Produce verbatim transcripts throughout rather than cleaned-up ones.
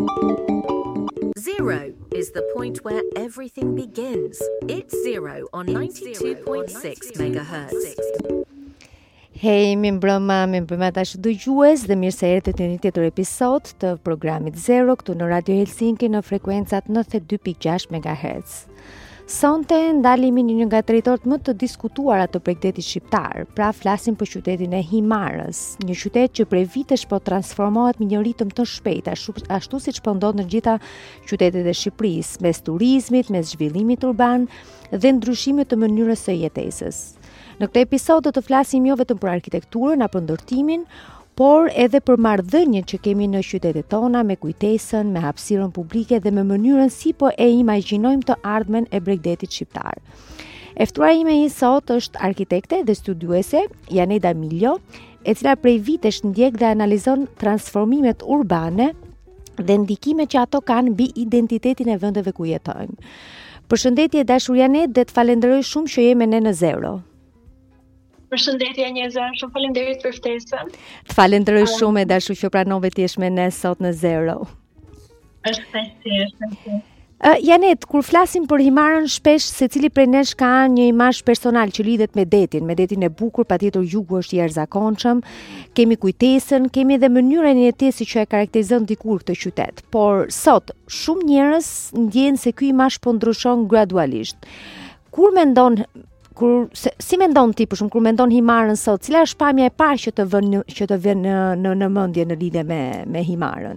Zero is the point where everything begins. It's Zero on ninety-two point six megahertz. Hej, mi mbrëma, mi mbrëma tash dëgjues dhe mirë se erdhët në një tjetër episod të programit Zero këtu në Radio Helsinki në frekuencat nëntëdhjetë e dy pikë gjashtë megahertz. Sonte ndalemi në një nga territorët më të diskutuara të Bregdetit shqiptar, pra flasim për qytetin e Himarës, një qytet që prej vitesh po transformohet me një ritëm të shpejtë, ashtu siç po ndodh në gjitha qytetet e Shqipërisë, mes turizmit, mes zhvillimit urban dhe ndryshimit të mënyrës së jetesës. Në këtë episod do të flasim jo vetëm për arkitekturën apo ndërtimin, por edhe për marrëdhënien që kemi në qytetet tona me kujtesën, me hapësirën publike dhe me mënyrën si po e imagjinojmë të ardhmen e Bregdetit shqiptar. E ftuara ime i sot është arkitekte dhe studiuese Janeda Miljo, e cila prej vitesh ndjek dhe analizon transformimet urbane dhe ndikimet që ato kanë mbi identitetin e vendeve ku jetojmë. Përshëndetje dashur Janet, dhe të falenderoj shumë që je me ne në Zero. Përshëndetje Anjeza, shumë faleminderit për ftesën. Të falenderoj shumë e dashur që pranove të jesh me ne sot në Zero. Është festi, është festi. Uh, Janet, kur flasim për Himarën, shpesh secili prej nesh ka një imazh personal që lidhet me detin, me detin e bukur, patjetër jugu është i jashtëzakonshëm, kemi kujtesën, kemi edhe mënyrën e jetesës që e karakterizon dikur këtë qytet. Por sot shumë njerëz ndjejnë se ky imazh po ndryshon gradualisht. Kur mendon Kur se, si mendon ti për shumë kur mendon Himarën sot, cila është pamja e parë që të vën që të vjen në në, në mendje në lidhje me me Himarën?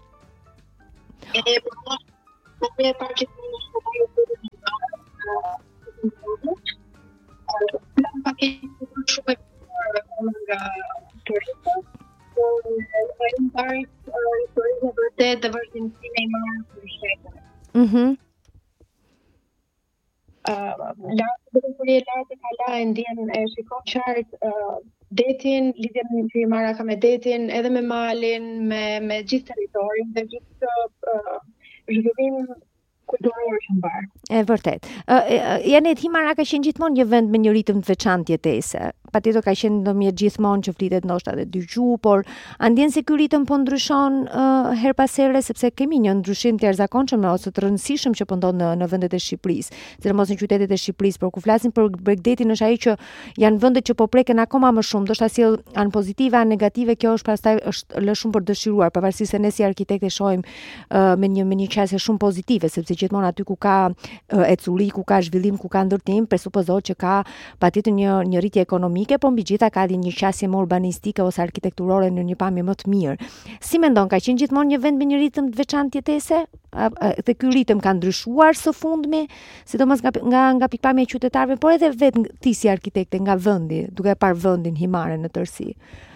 E po, pamja e parë që të vjen paketë shumë nga turistët. Ai parë turizmi vërtet dhe vazhdimësinë e Himarës në shtetën. Mhm. Lartë dhe kur e lartë e kala e ndjen e shikon qartë uh, detin, lidhjen që Himara ka me detin, edhe me malin, me, me gjithë territorin dhe gjithë uh, zhvillim kulturor që mbar. E vërtet. Uh, Janet, Himara ka qenë gjithmonë një vend me një ritëm të veçantë jetese. Patjetër ka qenë ndonjëherë gjithmonë që flitet ndoshta edhe dy gjuhë, por a ndjen se ky ritëm po ndryshon uh, her pas here sepse kemi një ndryshim të jashtëzakonshëm ose të rëndësishëm që po ndodh në në vendet e Shqipërisë, sidomos në qytetet e Shqipërisë, por kur flasim për Bregdetin është ai që janë vende që po preken akoma më shumë, ndoshta sjell anë pozitive, anë negative, kjo është pastaj është lë shumë për dëshiruar, pavarësisht se ne si arkitektë shohim uh, me një me një qasje shumë pozitive, sepse gjithmonë aty ku ka uh, ecuri, ku ka zhvillim, ku ka ndërtim, presupozohet që ka patjetër një një rritje ekonomike, po mbi gjitha ka një qasje më urbanistike ose arkitekturore në një pamje më të mirë. Si mendon, ka qenë gjithmonë një vend me një ritëm të veçantë jetese? Dhe ky ritëm ka ndryshuar së fundmi, sidomos nga nga nga pikpamja e qytetarëve, por edhe vetë ti si arkitekte nga vendi, duke parë vendin Himarën në tërësi?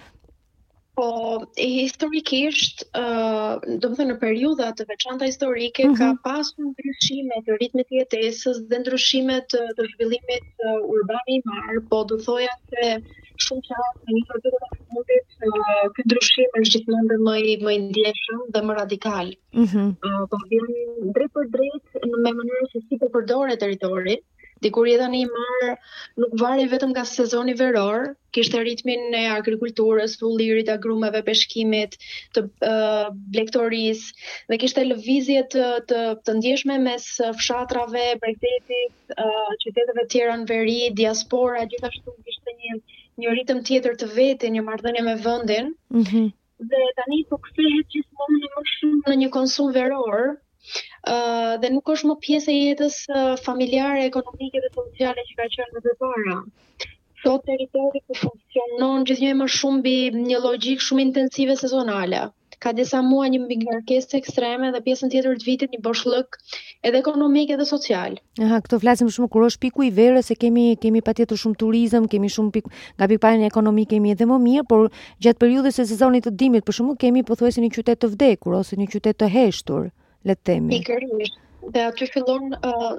Po, historikisht, uh, do të thënë në periudha të veçanta historike, mm-hmm. ka pasur ndryshime të ritmit të jetesës dhe ndryshime të, të zhvillimit uh, urban i Himar, po do thoja se shumë qartë në një periudhë të fundit uh, ky ndryshim është gjithmonë më i më i ndjeshëm dhe më radikal. Mhm. Uh, po vjen drejt për drejt me mënyrën se si po përdoret territori. Dikur jeta në Himar nuk vari vetëm nga sezoni veror, kishte ritmin e agrikulturës, fullirit, agrumeve, peshkimit, të uh, blegtorisë, dhe kishte lëvizje të, të, të ndjeshme mes fshatrave, Bregdetit, uh, qyteteve tjera në veri, diaspora, gjithashtu kishte një, një ritëm tjetër të vetë, një marrëdhënie me vendin, Mhm. dhe tani po kthehet gjithmonë më shumë në një konsum veror. Uh, dhe nuk është më pjesë e jetës uh, familjare, ekonomike dhe sociale që ka qenë më përpara. Sot territori ku funksionon gjithnjë më shumë mbi një logjik shumë intensive sezonale. Ka disa muaj një ngarkesë ekstreme dhe pjesën tjetër të vitit një boshllëk edhe ekonomik edhe social. Aha, këto flasim shumë kur është piku i verës, se kemi kemi patjetër shumë turizëm, kemi shumë pik, nga pikpamja ekonomike kemi edhe më mirë, por gjatë periudhës së sezonit të dimrit, për shembull, kemi pothuajse një qytet të vdekur ose një qytet të heshtur. Le të themi. Pikërisht. Dhe aty fillon uh,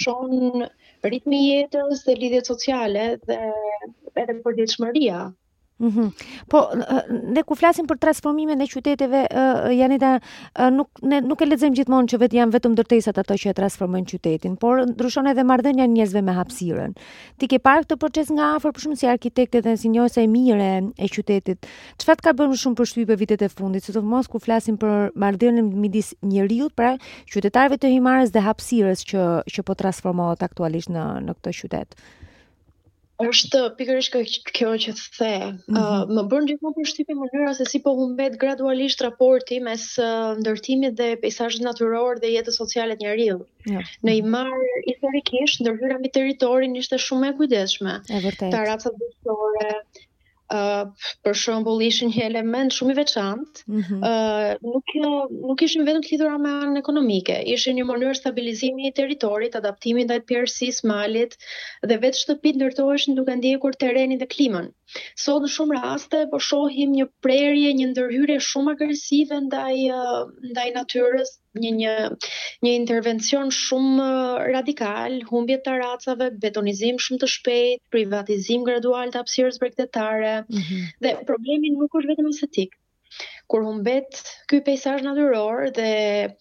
ndryshon ritmi i jetës dhe lidhjet sociale dhe edhe përditshmëria. Mm-hmm. Po, ne ku flasim për transformimin e qyteteve, uh, Janita, uh, nuk, ne, nuk e lexojmë gjithmonë që vetë janë vetëm ndërtesat ato që e transformojnë qytetin, por ndryshon edhe marrëdhënia e njerëzve me hapësirën. Ti ke parë këtë proces nga afër, për shembull si arkitekte dhe si njohëse e mirë e qytetit. Çfarë ka bërë shumë përshtypje vitet e fundit, sidomos ku flasim për marrëdhënien midis njeriut, pra qytetarëve të Himarës dhe hapësirës që që po transformohet aktualisht në në këtë qytet? Është pikërisht kjo që the. Mm-hmm. uh, më bën gjithmonë përshtypje mënyra se si po humbet gradualisht raporti mes uh, ndërtimit dhe peizazhit natyror dhe jetës sociale të njeriu. Yeah. Në Himar historikisht ndërhyra mbi territorin ishte shumë e kujdesshme. E vërtetë. Taracat bujqësore, Uh, për shembull ishin një element shumë i veçantë, mm-hmm. uh, nuk nuk ishin vetëm të lidhura me anën ekonomike, ishin një mënyrë stabilizimi i territorit, adaptimi ndaj përësisë malit dhe vetë shtëpitë ndërtoheshin duke ndjekur terrenin dhe klimën. Sot në shumë raste po shohim një prerje, një ndërhyrje shumë agresive ndaj uh, ndaj natyrës, një një një intervencion shumë uh, radikal, humbje të taracave, betonizim shumë të shpejt, privatizim gradual të hapësirës bregdetare. Mm-hmm. Dhe problemi nuk është vetëm estetik. Kur humbet ky peizazh natyror dhe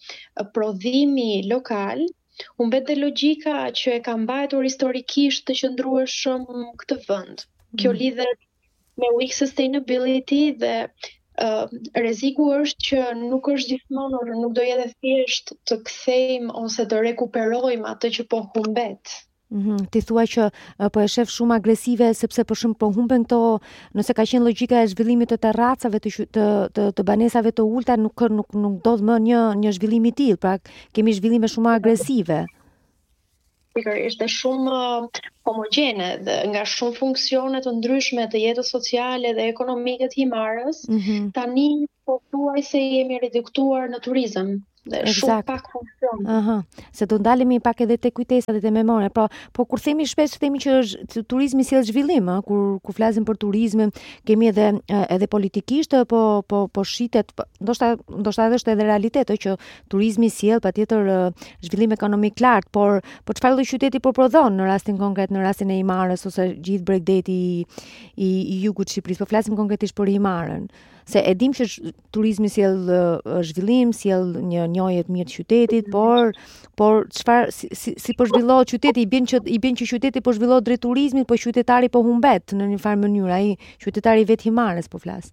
prodhimi lokal, humbet dhe logjika që e ka mbajtur historikisht të qëndrueshëm këtë vend. Kjo mm-hmm. lidhet me weak sustainability dhe Uh, rreziku është që nuk është gjithmonë, nuk do jetë thjesht të kthejmë ose të rekuperojmë atë që po humbet. Mm-hmm. Ti thua që uh, po e shef shumë agresive sepse për shembull po humben këto, nëse ka qenë logjika e zhvillimit të terracave të të të, të banesave të ulta, nuk nuk nuk do të më një një zhvillim i tillë, pra kemi zhvillime shumë agresive. Pikërisht dhe shumë uh, homogjene dhe nga shumë funksione të ndryshme të jetës sociale dhe ekonomike të Himarës, mm-hmm. tani po thuajse jemi reduktuar në turizëm. Dhe shumë pak funksion. Aha, se do ndalemi pak edhe te kujtesat dhe te memoria. Pra, po kur themi shpesh themi që është turizmi sjell zhvillim, ëh, kur kur flasim për turizmin, kemi edhe edhe politikisht, po po po shitet, ndoshta ndoshta edhe është edhe realitet, ëh, që turizmi sjell patjetër zhvillim ekonomik lart, por po çfarë lloj qyteti po prodhon në rastin konkret, në rastin e Himarës ose gjithë bregdeti i, i, i jugut të Shqipërisë. Po flasim konkretisht për Himarën. Se e dim që turizmi sjell uh, zhvillim, sjell një njohje të mirë të qytetit, por por çfarë si, si, si po zhvillohet qyteti, i bën që i bën që qyteti po zhvillohet drejt turizmit, po qytetari po humbet në një farë mënyrë, ai qytetari vetë Himarës po flas.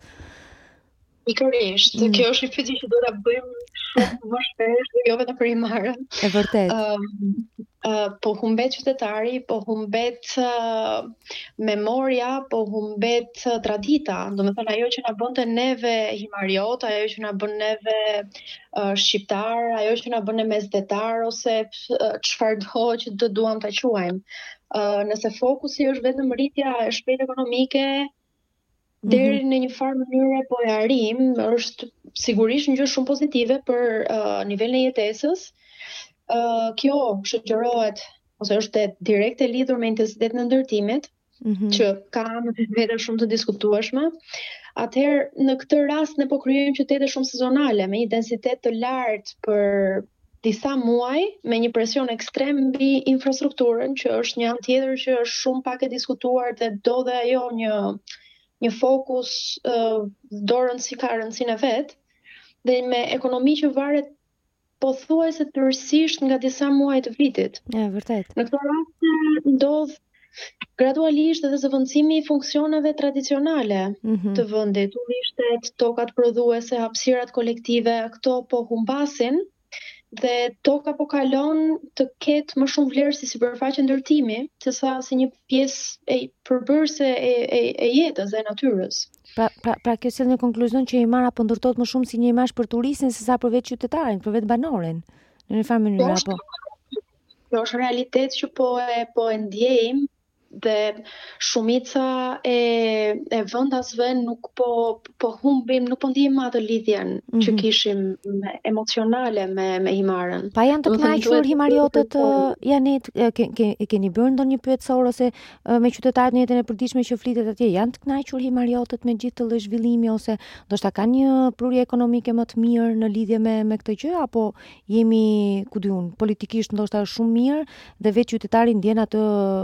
Pikërisht, mm. kjo është një pyetje që do ta bëjmë shumë më shpesh, jo vetëm për Himarën. E vërtet. Um, uh, po humbet qytetari, po humbet uh, memoria, po humbet uh, tradita. Do të thënë ajo që na bënte neve himariot, ajo që na bën neve uh, shqiptar, ajo që na bën ne mesdetar ose çfarë uh, do që do duam ta quajmë. Uh, nëse fokusi është vetëm rritja e shpejtë ekonomike, deri në një farë mënyre po e arrim, është sigurisht një gjë shumë pozitive për uh, nivelin e jetesës. Uh, kjo shoqërohet ose është direkt e lidhur me intensitetin e ndërtimit, mm-hmm. që ka në vetë shumë të diskutueshme. Atëherë në këtë rast ne po krijojmë qytete shumë sezonale me një densitet të lartë për disa muaj, me një presion ekstrem mbi infrastrukturën, që është një anë tjetër që është shumë pak e diskutuar dhe do dhe ajo një një fokus uh, dorën si ka rëndësinë e vet, dhe me ekonomi që varet pothuajse tërësisht nga disa muaj të vitit. Ja, vërtet. Në këtë rast ndodh gradualisht edhe zëvendësimi i funksioneve tradicionale mm-hmm. të vendit, turishtet, tokat prodhuese, hapësirat kolektive, këto po humbasin dhe toka po kalon të ketë më shumë vlerë si sipërfaqe ndërtimi, sesa si një pjesë e përbërëse e, e, e jetës dhe natyrës. Pra, pra, pra kjo sjell në konkluzion që Himara po ndërtohet më shumë si një imazh për turistin sesa për vetë qytetarin, për vetë banorin, në një farë mënyrë apo. Kjo është realitet që po e po e ndjejmë dhe shumica e e vendasve nuk po po humbim, nuk po ndjejmë atë lidhjen mm-hmm. që kishim me, emocionale me me Himarën. Pa janë të kënaqur himariotët, janë ke, ke, keni bërë ndonjë pyetësor ose me qytetarët në jetën e përditshme që flitet atje, janë të kënaqur himariotët me gjithë të lloj zhvillimi ose ndoshta kanë një prurje ekonomike më të mirë në lidhje me me këtë gjë, apo jemi, ku diun, politikisht ndoshta shumë mirë dhe vetë qytetari ndjen atë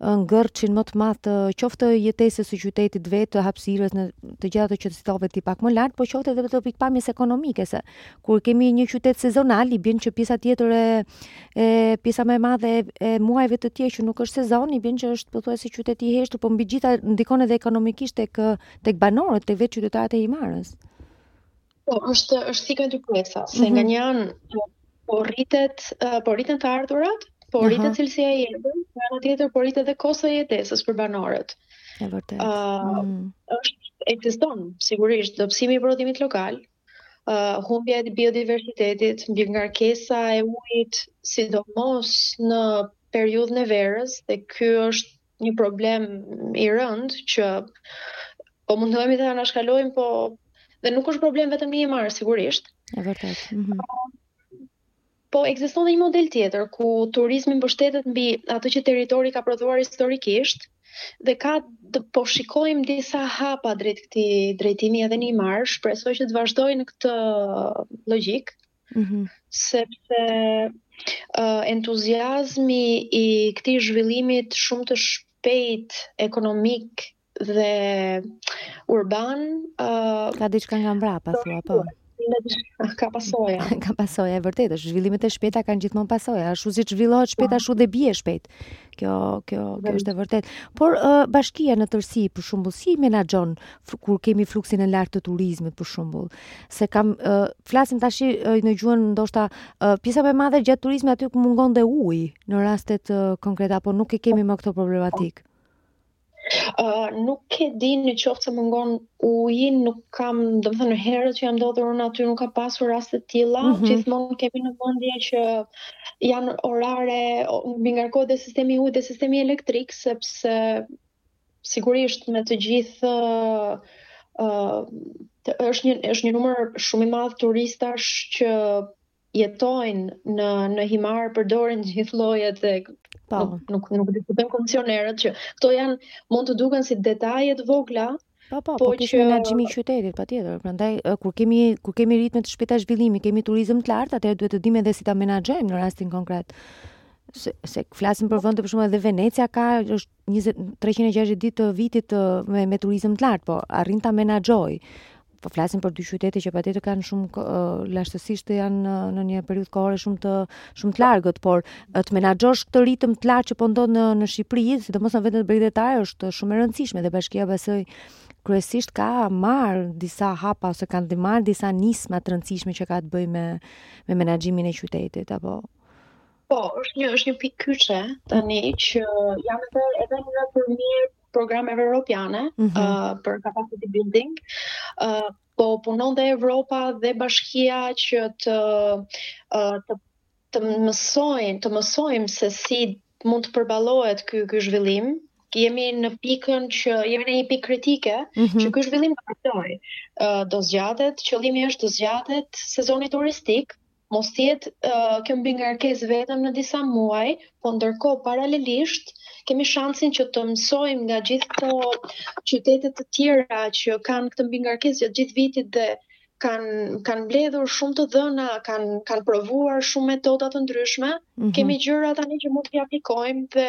ngërçin më të madh të qoftë jetesës së qytetit vetë, të hapësirës në të gjitha ato qytetëve ti pak më lart, por qoftë edhe të pikpamjes ekonomike, se kur kemi një qytet sezonal, i bën që pjesa tjetër e, e pjesa më e madhe e, e muajve të tjerë që nuk është sezon, i bën që është pothuajse qyteti i heshtur, por mbi gjitha ndikon edhe ekonomikisht tek tek banorët, tek vetë qytetarët e Himarës. Po, është është thika dy pjesa, se nga një anë po rritet po rriten të ardhurat, po rritet cilësia e jetës, nga ana tjetër po rritet edhe kosto e jetesës për banorët. E vërtet. Uh, mm. është ekziston sigurisht dobësimi i prodhimit lokal, uh, humbja e biodiversitetit, ngarkesa e ujit, sidomos në periudhën e verës, dhe ky është një problem i rënd që po mundohemi të anashkalojmë, po dhe nuk është problem vetëm në Himar, sigurisht. E vërtet. Mm-hmm. Po ekziston dhe një model tjetër ku turizmi mbështetet mbi atë që territori ka prodhuar historikisht, dhe ka po shikojmë disa hapa drejt këtij drejtimi edhe në Himar, shpresoj që të vazhdojë në këtë logjik, mm-hmm. sepse uh, entuziazmi i këtij zhvillimit shumë të shpejt ekonomik dhe urban uh, ka diçka nga mbrapa, thua, po. Ka pasoja. Ka pasoja, e vërtet, është zhvillimet e shpejta kanë gjithmonë pasoja, ashtu si zhvillohet shpejt, ashtu dhe bie shpejt. Kjo, kjo, kjo është e vërtet. Por uh, bashkia në tërësi, për shembull, si menaxhon kur kemi fluksin e lartë të turizmit, për shembull? Se kam uh, flasim tash uh, në gjuhën ndoshta uh, pjesa më e madhe gjatë turizmit aty ku mungon dhe uji në rastet uh, konkreta, por nuk e kemi më këtë problematik. Uh, nuk e di në qoftë se mungon uji, nuk kam, do të thënë, herët që jam ndodhur unë aty nuk kam pasur raste të tilla, mm-hmm. Gjithmonë kemi në mendje që janë orare, mbi ngarkohet dhe sistemi i ujit dhe sistemi elektrik, sepse sigurisht me të gjithë uh, uh, të, është një është një numër shumë i madh turistash që jetojnë në në Himar, përdorin gjithë llojet e Po. Nuk nuk nuk diskutojmë komisionerët që këto janë mund të duken si detaje të vogla. Po, po, po, kish menaxhimi i qytetit, patjetër. Prandaj kur kemi kur kemi ritme të shpejta zhvillimi, kemi turizëm të lartë, atëherë duhet të dimë edhe si ta menaxhojmë në rastin konkret. Se, se flasim për vende, për shembull edhe Venecia ka është njëzet treqind e gjashtëdhjetë ditë të vitit me, me turizëm të lartë, po arrin ta menaxhojë. Po flasim për dy qytete që patjetër kanë shumë uh, lashtësisht janë uh, në një periudhë kohore shumë të shumë të largët, por uh, të menaxhosh këtë ritëm të lartë që po ndodh në në Shqipëri, sidomos në vendet bregdetare, është shumë e rëndësishme dhe Bashkia Besoj kryesisht ka marr disa hapa ose kanë marr disa nisma të rëndësishme që ka të bëjë me me menaxhimin e qytetit apo Po, është një është një pikë kyçe tani që janë edhe edhe në përmjet programeve europiane mm-hmm. uh, për capacity building. Uh, po punon dhe Evropa dhe Bashkia që të uh, të, të mësojnë, të mësojmë se si mund të përballohet ky ky zhvillim. Jemi në pikën që jemi në një pikë kritike mm-hmm. që ky zhvillim do vazhdojë. Uh, do zgjatet, qëllimi është të zgjatet sezoni turistik. Mos tjetë uh, kjo mbi ngarkesë vetëm në disa muaj, po ndërkohë paralelisht kemi shansin që të mësojmë nga gjithë këto qytetet të tjera që kanë këtë mbi ngarkesë gjatë gjithë vitit dhe kanë kanë mbledhur shumë të dhëna, kanë kanë provuar shumë metoda të ndryshme. Mm-hmm. Kemi gjëra tani që mund t'i aplikojmë dhe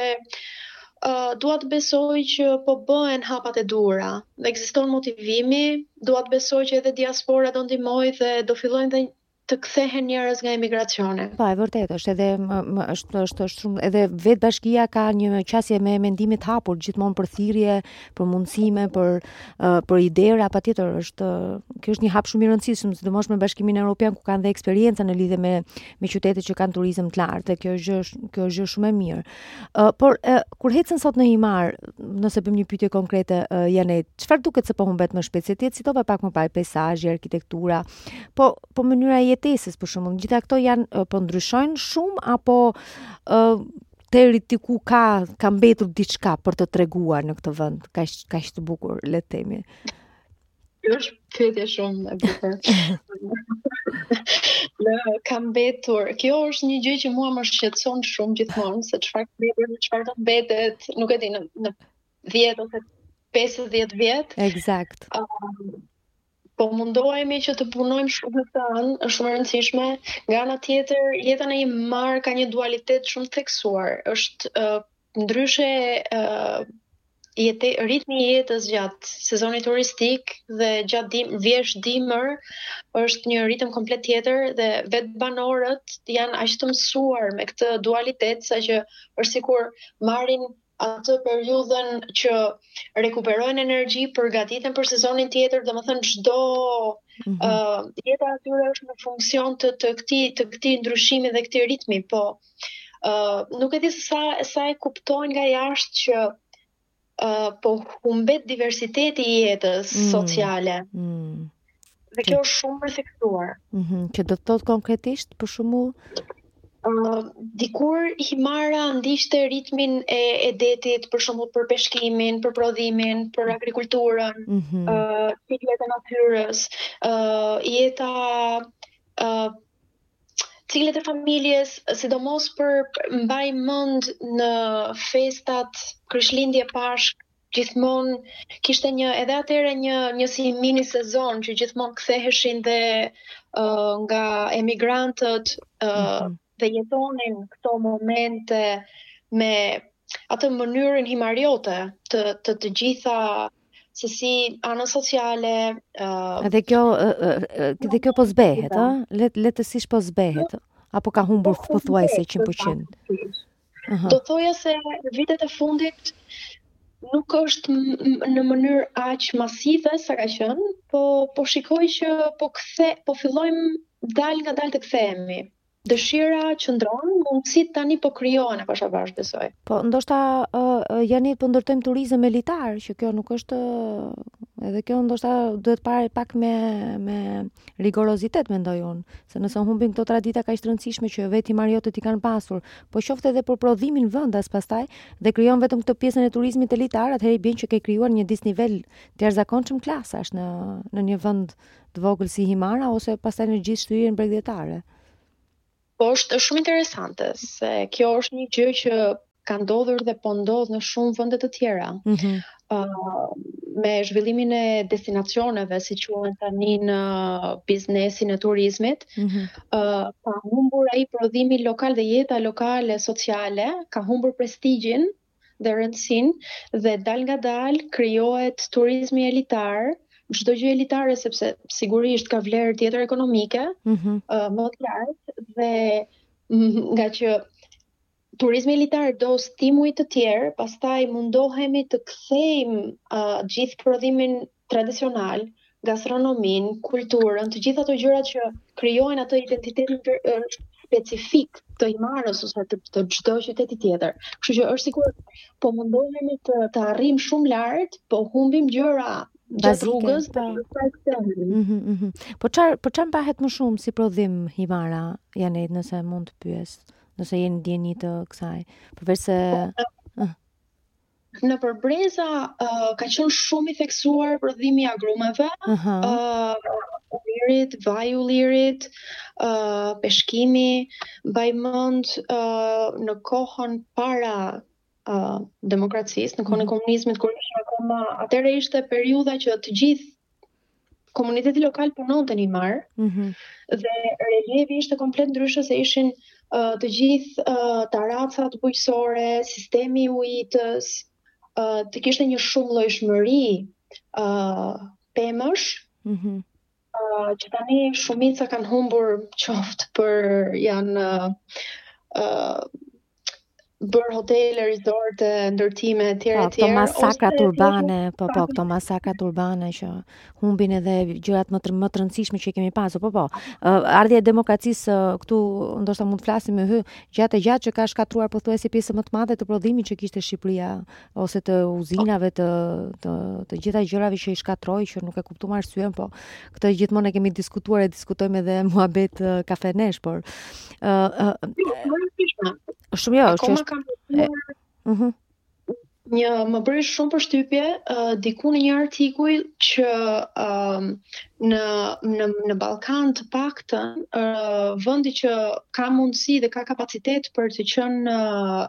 uh, dua të besoj që po bëhen hapat e duhura. Dhe ekziston motivimi, dua të besoj që edhe diaspora do ndihmojë dhe do fillojnë dhe të kthehen njerëz nga emigracione. Po, e vërtet, është edhe më, më, është është është shumë edhe vetë bashkia ka një qasje me mendime të hapur gjithmonë për thirrje, për mundësime, për uh, për idera, patjetër është kjo është një hap shumë i rëndësishëm, sidomos me Bashkimin Evropian ku kanë dhe eksperiencë në lidhje me me qytetet që kanë turizëm të lartë, dhe kjo është gjë kjo është gjë shumë e mirë. Uh, por uh, kur ecën sot në Himar, nëse bëjmë një pyetje konkrete, uh, Janet, çfarë duket se po humbet më shpejt? Se ti citove pak më parë peizazhi, arkitektura, po po mënyra jetesës për shembull, gjitha këto janë po ndryshojnë shumë apo uh, deri diku ka ka mbetur diçka për të treguar në këtë vend kaq kaq të bukur, le të themi. Kjo është pyetje shumë e bukur. Në ka mbetur. Kjo është një gjë që mua më shqetëson shumë gjithmonë, se çfarë mbetet, çfarë do mbetet, nuk e di në në dhjetë ose pesëdhjetë vjet. Eksakt. Um, Po mundohemi që të punojmë shumë të anë, është shumë e rëndësishme. Nga ana tjetër, jeta në Himar ka një dualitet shumë theksuar. Është uh, ndryshe uh, jete, ritmi i jetës gjatë sezonit turistik dhe gjatë dim, vjesh dimër është një ritëm komplet tjetër dhe vetë banorët janë aq të mësuar me këtë dualitet saqë është sikur marrin atë periudhën që rekuperojnë energji, përgatiten për sezonin tjetër, domethënë çdo mm-hmm. uh, jeta atyre është në funksion të të këtij të këtij ndryshimi dhe këtij ritmi, po uh, nuk e di se sa sa e kuptojnë nga jashtë që uh, po humbet diversiteti i jetës mm. sociale. Mm. Dhe kjo është shumë përtheksuar. Mm-hmm. Që do të thotë konkretisht për shembull Uh, dikur Himara ndiqte ritmin e, e detit, për shembull për peshkimin, për prodhimin, për agrikulturën, mm-hmm. uh, ciklet e natyrës, uh, jeta, uh, ciklet e familjes, sidomos për mbaj mend në festat Krishtlindje Pashk, gjithmonë kishte një edhe atëherë një një si mini sezon që gjithmonë ktheheshin dhe uh, nga emigrantët uh, mm-hmm. dhe jetonin këto momente me atë mënyrën himariote të të, të gjitha se si anën sociale. Uh, edhe kjo edhe kjo po zbehet, ë? Let letësisht po zbehet. Apo ka humbur pothuajse njëqind përqind. Uh-huh. Do thoja se vitet e fundit nuk është në mënyrë aq masive sa ka qenë, po po shikoj që po kthe, po fillojmë dal nga dal të kthehemi. Dëshira qëndron, mundësit tani po krijohen e bashkë besoj. Po ndoshta uh, janë po ndërtojmë turizëm elitar, që kjo nuk është uh, edhe kjo ndoshta duhet parë pak me me rigorozitet mendoj unë, se nëse humbin këto tradita kaq të rëndësishme që vetë himariotët i kanë pasur, po qoftë edhe për prodhimin vendas pastaj dhe krijon vetëm këtë pjesën e turizmit elitar, atëherë i bën që ke krijuar një disnivel të jashtëzakonshëm klasash në në një vend të vogël si Himara ose pastaj në gjithë shtyrjen bregdetare. Po është shumë interesante, se kjo është një gjë që ka ndodhur dhe po ndodh në shumë vende të tjera. Mm-hmm. Uh, me zhvillimin e destinacioneve, si quhen tani në biznesin e turizmit, mm-hmm. uh, ka humbur ai prodhimi lokal dhe jeta lokale sociale, ka humbur prestigjin dhe rëndësinë dhe dal nga dal krijohet turizmi elitar. Çdo gjë elitare sepse sigurisht ka vlerë tjetër ekonomike, mm-hmm. uh, më të lartë dhe mm, nga që turizmi elitar do stimuj të tjerë, pastaj mundohemi të kthejmë uh, gjithë prodhimin tradicional, gastronomin, kulturën, të gjitha ato gjërat që krijojnë atë identitetin uh, specifik të Himarës ose të, të çdo qyteti tjetër. Kështu që është sikur po mundohemi të të arrijmë shumë lart, po humbim gjëra gjatë rrugës dhe mm-hmm, mm-hmm. Po çfarë po çfarë mbahet më shumë si prodhim Himara, Janet, nëse mund të pyes, nëse jeni ndjeni të kësaj, përveç se uh. Në përbreza uh, ka qenë shumë i theksuar prodhimi i agrumeve, uh-huh. uh, lirit, vaj u lirit, uh, peshkimi, mbaj mend uh, në kohën para Uh, demokracisë, në kohën e komunizmit, kur ishte akoma, atëherë ishte periudha që të gjithë komuniteti lokal punonte në Himar, mm-hmm. dhe relievi ishte komplet ndryshe se ishin uh, të gjithë uh, taracat bujqësore, sistemi i ujitës, uh, të kishte një shumë llojshmëri uh, pemësh, mm-hmm. uh, që tani shumica kanë humbur qoftë për janë uh, uh, bër hotele, resorte, ndërtime etj etj. Po, këto masakrat urbane, po po, këto masakrat urbane që humbin edhe gjërat më të më të rëndësishme që kemi pasur. Po po. Ardhja e demokracisë këtu ndoshta mund të flasim me hy gjatë e gjatë që ka shkatruar pothuajse pjesë më të madhe të prodhimit që kishte Shqipëria ose të uzinave të të, të gjitha gjërave që i shkatroi që nuk e kuptuam arsyen, po këtë gjithmonë e kemi diskutuar e diskutojmë edhe muhabet kafenesh, por ë uh, uh, shumë jo, që është uh-huh. Një më bëri shumë përshtypje uh, diku në një artikuj që uh, në në në Ballkan të paktën uh, vendi që ka mundësi dhe ka kapacitet për të qenë uh,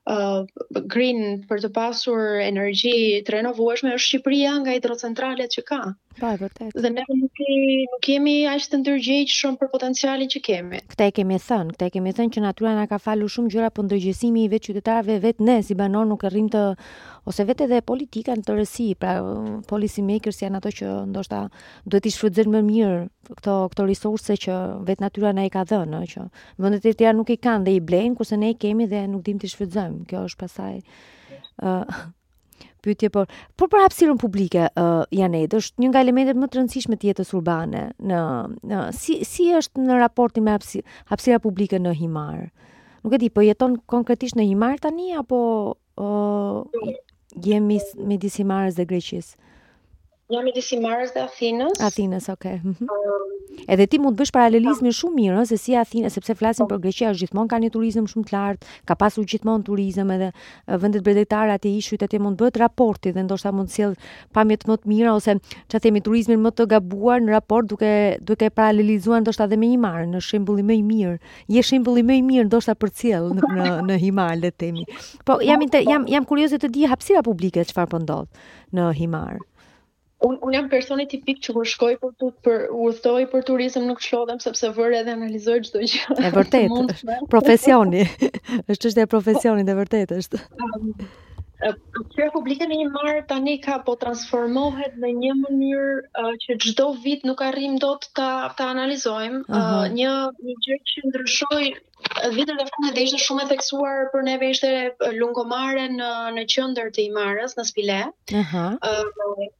uh, green për të pasur energji të renovueshme është Shqipëria nga hidrocentralet që ka. Po, e vërtet. Dhe ne nuk, i, nuk jemi aq të ndërgjegjshëm për potencialin që kemi. Këtë e kemi thënë, këtë e kemi thënë që natyra na ka falur shumë gjëra, por ndërgjegjësimi i vetë qytetarëve, vetë ne si banor nuk arrim të, ose vetë edhe politika në tërësi, pra policy makers janë ato që ndoshta duhet i shfrytëzojnë më mirë këto këto resurse që vetë natyra na i ka dhënë, që vendet e tjera nuk i kanë dhe i blejnë, kurse ne i kemi dhe nuk dim t'i shfrytëzojmë. Kjo është pastaj ë uh, pyetje, por por për hapësirën publike, uh, Janet, është një nga elementet më të rëndësishme të jetës urbane. Në, në si si është në raportin me hapsi, hapësira publike në Himar? Nuk e di, po jeton konkretisht në Himar tani apo uh, jemi midis Himarës dhe Greqisë? Jam midis Himarës dhe Athinës. Athinës, okay. Mm-hmm. Edhe ti mund të bësh paralelizmin shumë mirë, se si Athinë, sepse flasim për Greqia, është gjithmonë ka një turizëm shumë të lartë, ka pasur gjithmonë turizëm edhe vendet bretetare atje ishujt atje mund bëhet raporti dhe ndoshta mund sjell pamje më të mira ose ç'a themi turizmin më të gabuar në raport duke duke paralelizuar ndoshta edhe me Himarën, në shembulli më i mirë. Je shembulli më i mirë ndoshta për cjell në në, në Himar, le të themi. Po jam inter, jam jam kurioze të di hapësira publike çfarë po ndodh në Himar. Unë un jam personi tipik që kur shkoj për tu për udhtoj për turizëm nuk shlodhem sepse vër edhe analizoj çdo gjë. E vërtet, profesioni. Është çështja e profesionit, e vërtet është. Hapësira publike në Himar tani ka po transformohet në një mënyrë uh, që çdo vit nuk arrim dot ta ta analizojmë. Uh-huh. uh, një një gjë që ndryshoi vitet e fundit dhe ishte shumë e theksuar për neve ishte lungomare në në qendër të Himarës, në Spile. Aha. Uh-huh. Uh,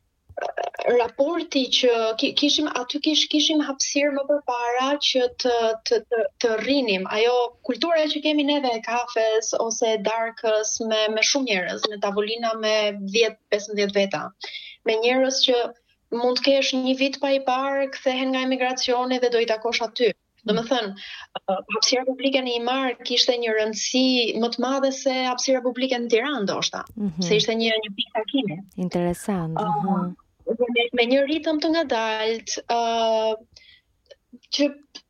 raporti që kishim aty kish kishim hapësirë më përpara që të të të, të rrinim ajo kultura që kemi neve e kafes ose e darkës me me shumë njerëz, me tavolina me dhjetë pesëmbëdhjetë veta. Me njerëz që mund të kesh një vit pa i parë, kthehen nga emigracioni dhe do i takosh aty. Domethënë, hapësira publike në Himar kishte një rëndësi më të madhe se hapësira publike në Tiranë ndoshta, mm-hmm. se ishte një një pikë takimi. Interesant. Uh, uh-huh. Me, me një ritëm të ngadalt, uh, që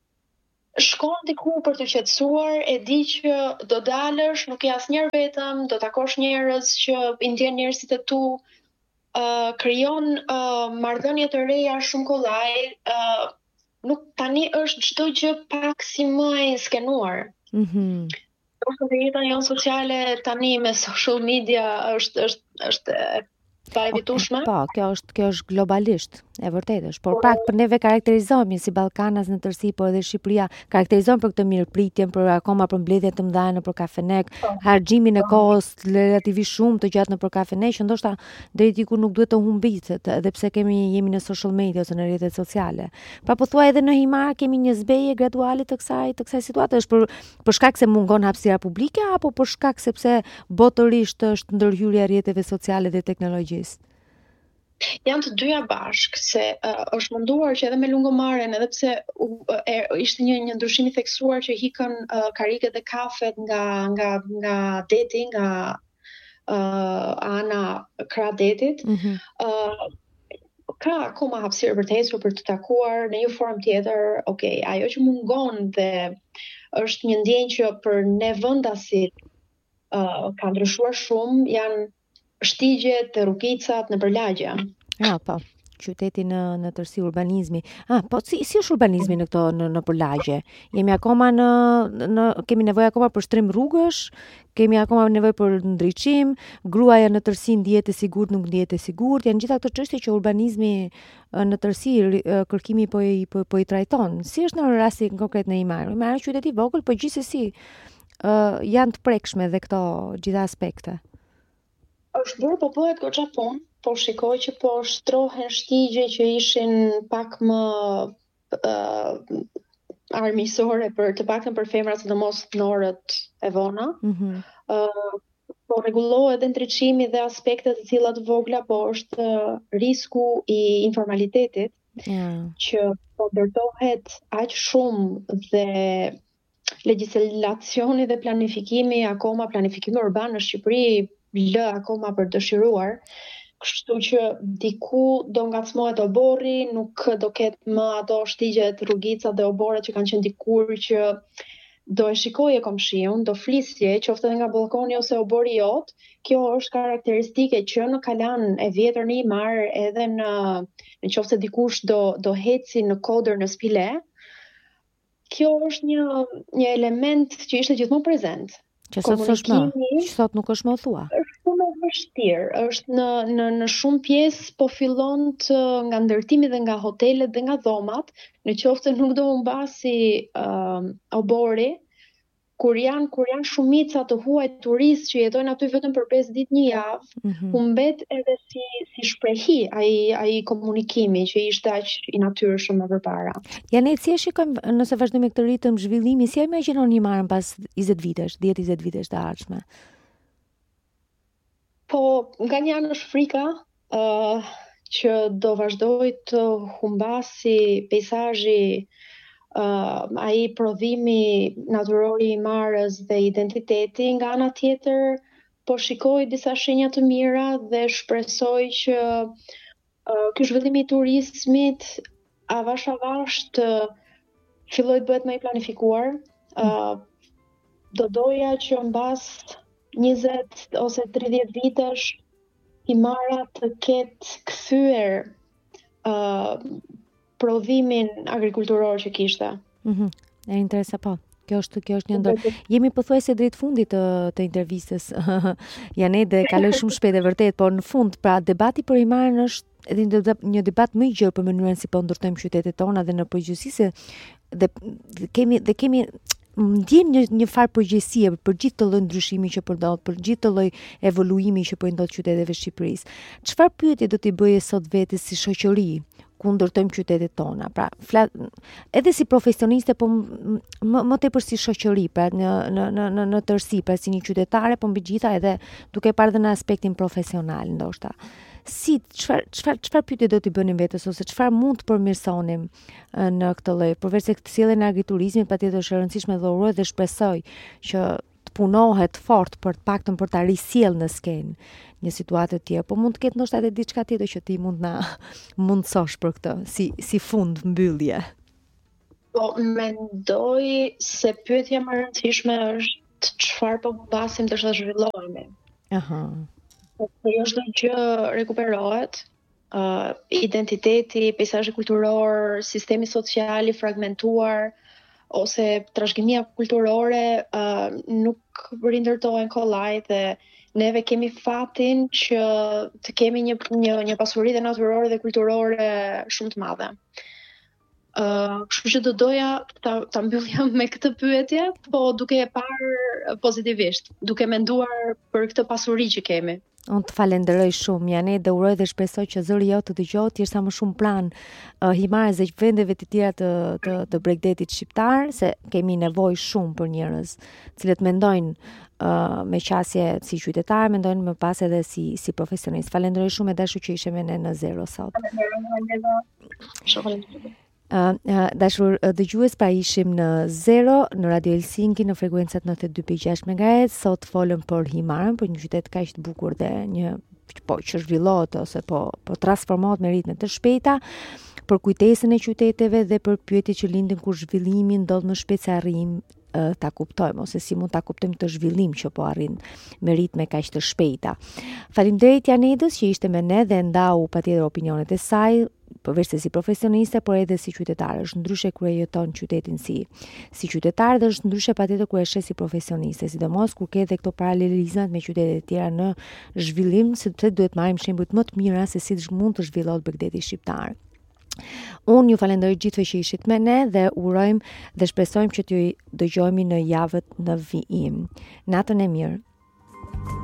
shkon diku për të qetësuar, e di që do dalësh, nuk e asnjëherë vetëm, do takosh njerëz që i ndjen njerëzit e tu, uh, krijon uh, marrëdhënie të reja shumë kollaj, uh, nuk tani është çdo gjë pak si më e skenuar. Mhm. Ose dhe jeta jonë sociale tani me social media është është është pa evitueshme. Po, kjo është kjo është globalisht, e vërtetë është, por pak për neve karakterizohemi si Ballkanas në tërësi, por edhe Shqipëria karakterizohen për këtë mirëpritjen, për akoma për mbledhje të mëdha nëpër kafenek, harxhimin e kohës relativisht shumë të gjatë nëpër kafenek, që ndoshta deri diku nuk duhet të humbitet, edhe pse kemi jemi në social media ose në rrjetet sociale. Pra po thua edhe në Himar kemi një zbeje graduale të kësaj të kësaj situate, është për për shkak se mungon hapësira publike apo për shkak sepse botërisht është ndërhyrja e rrjeteve sociale dhe teknologjisë? Janë të dyja bashk, se uh, është munduar që edhe me lungomaren, edhe pse uh, e, ishte një një ndryshim i theksuar që hikën uh, kariket e kafet nga nga nga deti, nga uh, ana krah detit. Mm-hmm. Uh, ka akoma hapësirë për të ecur, për të takuar në një formë tjetër. Okej, okay, ajo që mungon dhe është një ndjenjë që për ne vendasit uh, ka ndryshuar shumë, janë shtigjet, rrugicat në përlagje. Ah, po, qyteti në në tërësi urbanizmi. Ah, po si si është urbanizmi në këto në në përlagje? Jemi akoma në në kemi nevojë akoma për shtrim rrugësh, kemi akoma nevojë për ndriçim, gruaja në tërësi ndihet e sigurt, nuk ndihet e sigurt. Janë gjitha këto çështje që urbanizmi në tërësi kërkimi po i po, po i trajton. Si është në rastin konkret në Himar? Himar është qytet i vogël, por gjithsesi uh, janë të prekshme dhe këto gjitha aspekte. Është bërë po bëhet goxha punë, po shikoj që po shtrohen shtigje që ishin pak më uh, armiqësore për të paktën për femrat, sidomos në orët e vona. Mm-hmm. Uh, po rregullohet edhe ndriçimi dhe aspekte të cilat vogla, po është uh, risku i informalitetit, yeah. që po ndërtohet aq shumë dhe legjislacioni dhe planifikimi, akoma planifikimi urban në Shqipëri lë akoma për dëshiruar, kështu që diku do ngacmohet oborri, nuk do ketë më ato shtigjet, rrugicat dhe oborrat që kanë qenë dikur që do e shikoje komshiun, do flisje, qoftë edhe nga balkoni ose obori jot, kjo është karakteristike që në kalan e vjetër në Imar, edhe në në qoftë se dikush do do heci në Kodër në Spile, kjo është një një element që ishte gjithmonë prezent. Që sot s'është më, që sot nuk është më thua. Është shumë e vështirë, është në në në shumë pjesë po fillon të nga ndërtimi dhe nga hotelet dhe nga dhomat, në qoftë se nuk do humbasi uh, obori, kur janë kur janë shumica të huaj turistë që jetojnë aty vetëm për pesë ditë një javë, mm-hmm. humbet edhe si si shprehi ai ai komunikimi që ishte aq i natyrshëm më përpara. Ja ne si e shikojmë nëse vazhdojmë me këtë ritëm zhvillimi, si e imagjinon Imarën pas njëzet vitesh, diet njëzet vitesh të ardhshme? Po, nga një anë është frika uh, që do vazhdoj të humbasi peizazhi, uh, ai prodhimi natyror i Imarës dhe identiteti, nga ana tjetër po shikoj disa shenja të mira dhe shpresoj që uh, ky zhvillim i turizmit avash avash të filloj të bëhet më i planifikuar. Uh, do doja që mbas njëzet ose tridhjetë vitesh Imara të ketë kthyer uh, prodhimin agrikulturor që kishte. Mhm. E interesa po. Kjo është kjo është një ndër. Jemi pothuajse drejt fundit të të intervistës. Janë edhe kaloj shumë shpejt e vërtet, por në fund pra debati për Imarën është edhe një debat më i gjerë për mënyrën si po ndërtojmë qytetet tona dhe në përgjithësi dhe kemi dhe kemi ndjem një një farë përgjegjësie për gjithë të lloj ndryshimi që po ndodh, për gjithë të lloj evoluimi që po ndodh qyteteve të Shqipërisë. Çfarë pyetje do t'i bëje sot vetes si shoqëri ku ndërtojmë qytetet tona? Pra, flat, edhe si profesioniste, po më, më tepër si shoqëri, pra në në në në, në tërësi, pra si një qytetare, po mbi gjitha edhe duke parë edhe në aspektin profesional ndoshta. Si çfarë çfarë çfarë pyetje do t'i bënim vetes ose çfarë mund të përmirësonim në këtë lloj? Përveç se këtë sjelljen e agriturizmit, patjetër është e rëndësishme dhe uroj dhe shpresoj që të punohet fort për të paktën për ta risjellë në skenë një situatë të tjerë, po mund të ketë ndoshta edhe diçka tjetër që ti mund na mundsosh për këtë, si si fund mbyllje. Po mendoj se pyetja më e rëndësishme është çfarë po basim të zhvillohemi. Aha. Po jo çdo gjë rekuperohet, uh, identiteti, peizazhi kulturor, sistemi social i fragmentuar ose trashëgimia kulturore uh, nuk rindërtohen kollaj dhe neve kemi fatin që të kemi një një një pasuri dhe natyrore dhe kulturore shumë të madhe. Uh, kështu që do doja ta, ta mbyllja me këtë pyetje, po duke e parë pozitivisht, duke menduar për këtë pasuri që kemi. Unë të falenderoj shumë, Janet, dhe uroj dhe shpresoj që zëri jo të dëgjohet, të jesh sa më shumë plan uh, himarës dhe vendeve të tjera të, të, të Bregdetit shqiptar, se kemi nevojë shumë për njerëz, cilët mendojnë uh, me qasje si qytetar, mendojnë më pas edhe si, si profesionist. Falenderoj shumë e dashu që ishe me ne në Zero sot. Uh, uh, dashur uh, dëgjues, pra ishim në Zero në Radio Helsinki në frekuencat nëntëdhjetë e dy pikë gjashtë megahertz. Sot folëm për Himarën, për një qytet kaq të bukur dhe një po që zhvillohet ose po po transformohet me ritme të shpejta, për kujtesën e qyteteve dhe për pyetjet që lindin kur zhvillimi ndodh më shpejt se arrim uh, ta kuptojmë ose si mund ta kuptojmë këtë zhvillim që po arrin me ritme kaq të shpejta. Faleminderit Janedës që ishte me ne dhe ndau patjetër opinionet e saj, përveç se si profesioniste, por edhe si qytetare. Është ndryshe kur e jeton qytetin si si qytetar dhe është ndryshe patjetër kur e sheh si profesioniste, sidomos kur ke edhe këto paralelizmat me qytetet e tjera në zhvillim, sepse duhet marrim shembuj më të mira se si mund të zhvillohet Bregdeti shqiptar. Unë ju falenderoj gjithëve që ishit me ne dhe urojmë dhe shpresojmë që t'ju dëgjojmë në javët në vijim. Natën e mirë.